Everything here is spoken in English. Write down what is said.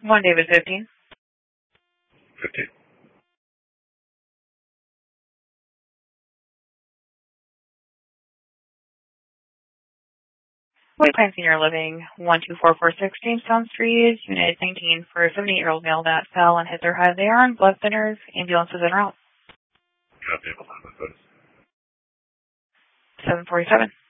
1 David 15. 15. White Pine Senior Living, 12446 Jamestown Street, Unit 19, for a 78-year-old male that fell and hit their head. They are on blood thinners. Ambulance is en route. Copy. 747.